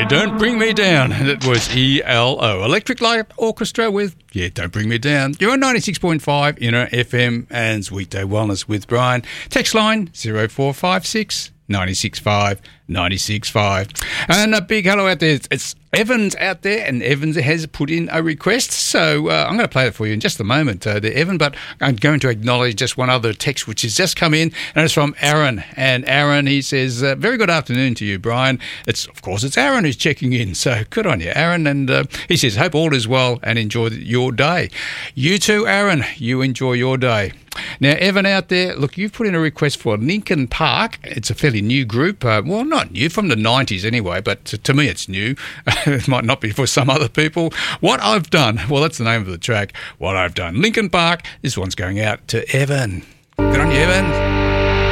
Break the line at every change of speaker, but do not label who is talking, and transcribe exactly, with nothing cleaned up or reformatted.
Yeah, Don't Bring Me Down. It was E L O. Electric Light Orchestra with, yeah, Don't Bring Me Down. You're on ninety-six point five, you know, F M, and it's Weekday Wellness with Brian. Text line zero four five six, nine six five, nine six five. And a big hello out there. It's Evans out there, and Evans has put in a request. So uh, I'm going to play it for you in just a moment, uh, there, Evan. But I'm going to acknowledge just one other text which has just come in, and it's from Aaron. And Aaron, he says, uh, very good afternoon to you, Brian. It's Of course, it's Aaron who's checking in. So good on you, Aaron. And uh, he says, hope all is well and enjoy your day. You too, Aaron. You enjoy your day. Now, Evan out there, look, you've put in a request for Linkin Park. It's a fairly new group. Uh, well, not new, from the nineties anyway, but to, to me it's new. It might not be for some other people. What I've Done, well, that's the name of the track. What I've Done. Linkin Park, this one's going out to Evan. Good on you, Evan.